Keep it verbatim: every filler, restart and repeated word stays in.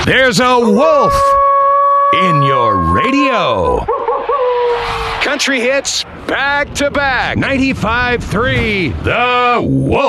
There's a wolf in your radio. Country hits back to back. ninety-five point three The Wolf.